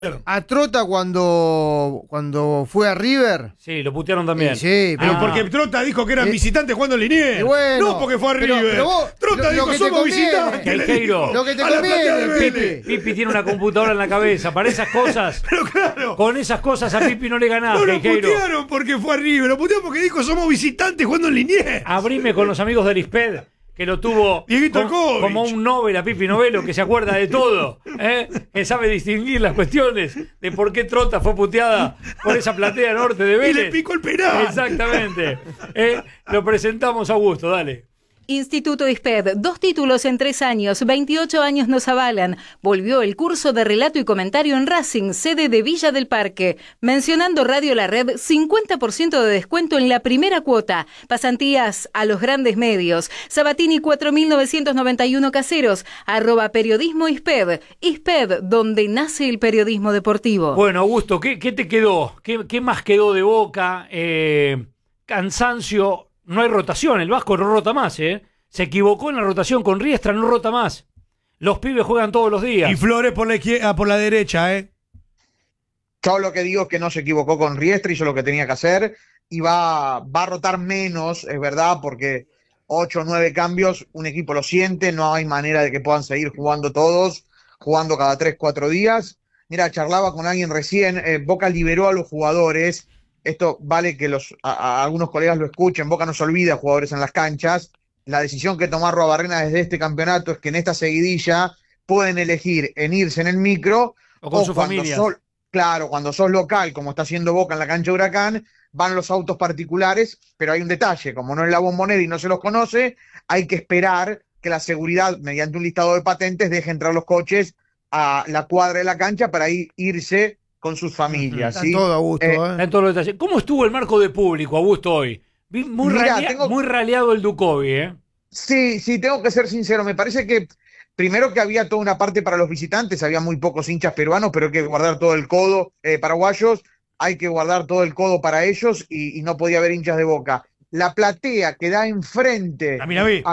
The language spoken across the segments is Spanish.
a Trota cuando fue a River. Sí, lo putearon también. Sí, Pero porque Trota dijo que eran visitantes jugando en Liniers. Bueno, no porque fue a River. pero vos, Trota dijo somos visitantes. Queijeiro, lo que te A la platea de conviene, Vélez. Pipi tiene una computadora en la cabeza. Para esas cosas, Pero claro. con esas cosas a Pipi no le ganás, No lo Queijeiro. putearon porque fue a River. Lo putearon porque dijo somos visitantes jugando en Liniers. Abrime con los amigos del ISPED, que lo tuvo Dieguito Alcovich. como un Nobel a Pipi Novelo, que se acuerda de todo, que sabe distinguir las cuestiones de por qué Trota fue puteada por esa platea norte de Y Vélez. le picó el penal. Exactamente. Lo presentamos a Augusto, dale. Instituto ISPED, 2 títulos en 3 años, 28 años nos avalan. Volvió el curso de relato y comentario en Racing, sede de Villa del Parque. Mencionando Radio La Red, 50% de descuento en la primera cuota. Pasantías a los grandes medios. Sabatini 4991 Caseros, @periodismo ISPED. ISPED, donde nace el periodismo deportivo. Bueno, Augusto, ¿qué te quedó? ¿Qué más quedó de Boca? Cansancio. No hay rotación, el Vasco no rota más, ¿eh? Se equivocó en la rotación con Riestra, no rota más. Los pibes juegan todos los días. Y Flores por la izquierda, por la derecha, Yo lo que digo es que no se equivocó con Riestra, hizo lo que tenía que hacer y va a rotar menos, es verdad, porque 8 o 9 cambios, un equipo lo siente, no hay manera de que puedan seguir jugando todos, jugando cada 3, 4 días. Mira, charlaba con alguien recién, Boca liberó a los jugadores. Esto vale que a algunos colegas lo escuchen. Boca no se olvida jugadores en las canchas. La decisión que tomó Arruabarrena desde este campeonato es que en esta seguidilla pueden elegir en irse en el micro o con su familia. Claro, cuando sos local, como está haciendo Boca en la cancha Huracán, van los autos particulares, pero hay un detalle, como no es la Bombonera y no se los conoce, hay que esperar que la seguridad, mediante un listado de patentes, deje entrar los coches a la cuadra de la cancha para irse con sus familias. Está ¿sí? todo, Augusto. En todos los detalles. ¿Cómo estuvo el marco de público, Augusto, hoy? Vi muy raleado el Ducovi, ¿eh? Sí, tengo que ser sincero. Me parece que primero que había toda una parte para los visitantes, había muy pocos hinchas peruanos, pero hay que guardar todo el codo, paraguayos, hay que guardar todo el codo para ellos y no podía haber hinchas de Boca. La platea que da enfrente La Mirabé.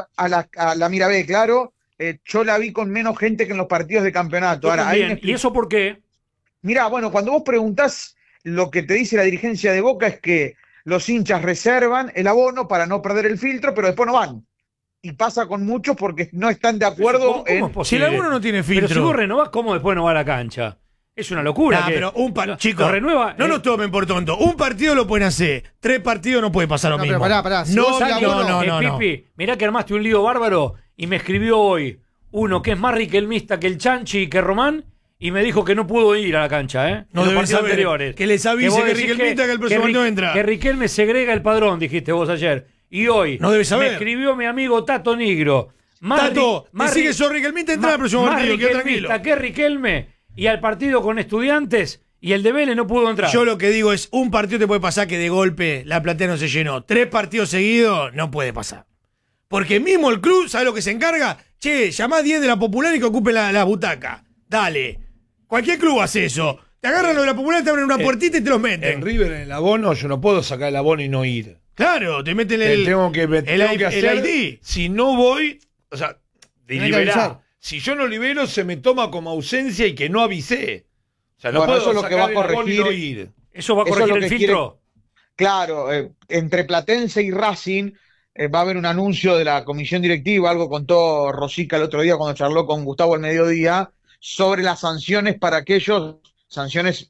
a la Mirabé, claro, yo la vi con menos gente que en los partidos de campeonato. Ahora, ¿Y eso por qué? Mirá, bueno, cuando vos preguntás, lo que te dice la dirigencia de Boca es que los hinchas reservan el abono para no perder el filtro, pero después no van. Y pasa con muchos porque no están de acuerdo ¿Cómo es en... posible? Si el abono no tiene filtro. Pero si vos renovás, ¿cómo después no va a la cancha? Es una locura. Nah, pero chicos, lo renueva, no nos tomen por tonto. Un partido lo pueden hacer, 3 partidos no puede pasar lo mismo. Pero pará. Si No, vos el abono- no. Pipi, mirá que armaste un lío bárbaro y me escribió hoy uno que es más riquelmista que el Chanchi y que Román y me dijo que no pudo ir a la cancha, ¿eh? No en los deben partidos saber. anteriores. Que les avise vos que decís Riquelmita que el próximo partido entra. Que Riquelme segrega el padrón, dijiste vos ayer. Y hoy No debe saber. me escribió mi amigo Tato Nigro. Tato, decí que sos Riquelmita, entra al próximo partido, queda tranquilo. Más que Riquelme y al partido con Estudiantes y el de Vélez no pudo entrar. Yo lo que digo es, un partido te puede pasar que de golpe la platea no se llenó. 3 partidos seguidos no puede pasar. Porque mismo el club, ¿sabe lo que se encarga? Che, llamá a 10 de la Popular y que ocupen la butaca. Dale. Cualquier club hace eso. Te agarran lo de la Popular, te abren una puertita y te los meten. En River, en el abono, yo no puedo sacar el abono y no ir. Claro, te meten el tengo que hacer, el ID. Si no voy, o sea, Tenés que avisar. liberar. Si yo no libero, se me toma como ausencia y que no avisé. O sea, no Bueno, puedo eso es lo que sacar va a el abono y corregir. no ir. Eso va a Eso es corregir lo el que filtro. Claro, entre Platense y Racing va a haber un anuncio de la comisión directiva, algo contó Rosica el otro día cuando charló con Gustavo al mediodía, sobre las sanciones para aquellos, sanciones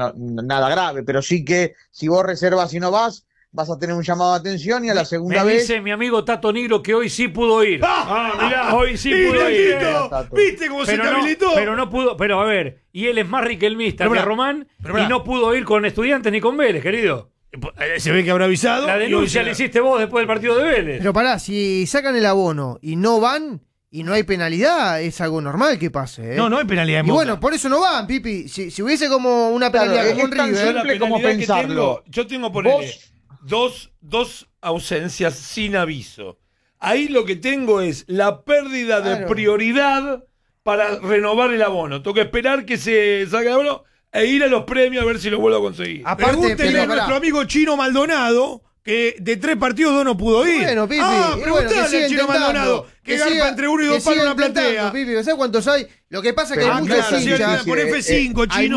nada grave, pero sí que si vos reservas y no vas a tener un llamado de atención y a la segunda Me vez... dice mi amigo Tato Nigro que hoy sí pudo ir. Mirá. Hoy sí pudo ir. ¿Viste cómo se te habilitó? Pero no pudo, pero a ver, y él es más riquelmista Pero que pará, Román pero pará. y no pudo ir con Estudiantes ni con Vélez, querido. Se ve que habrá avisado. La denuncia la hiciste vos después del partido de Vélez. Pero pará, si sacan el abono y no van y no hay penalidad, es algo normal que pase, ¿eh? No hay penalidad en Y Boca. bueno, por eso no van, Pipi. Si hubiese como una Claro, penalidad es como en tan River... simple La como penalidad que pensarlo. yo tengo por Vos- dos ausencias sin aviso. Ahí lo que tengo es la pérdida de Claro. prioridad para renovar el abono. Tengo que esperar que se salga el abono e ir a los premios a ver si lo vuelvo a conseguir. Aparte, Pregúntenle pero a nuestro pará. amigo Chino Maldonado, que de 3 partidos 2 no pudo ir. Bueno, Pipi, Preguntale al siga Chino intentando, Maldonado, que garpa siga- entre 1 y 2 que palos siga una platea. intentando, Pipi, ¿sabes cuántos hay? Lo que pasa es que Pero hay no muchos es así, hinchas. por F5, hay Chino.